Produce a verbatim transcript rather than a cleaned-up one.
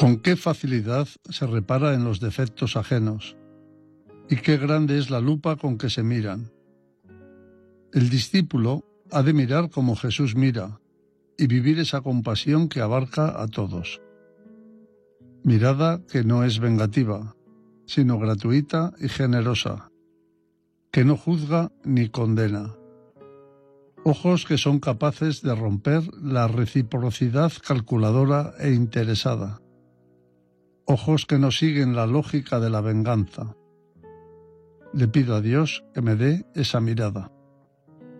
Con qué facilidad se repara en los defectos ajenos, y qué grande es la lupa con que se miran. El discípulo ha de mirar como Jesús mira, y vivir esa compasión que abarca a todos. Mirada que no es vengativa, sino gratuita y generosa, que no juzga ni condena. Ojos que son capaces de romper la reciprocidad calculadora e interesada. Ojos que no siguen la lógica de la venganza. Le pido a Dios que me dé esa mirada.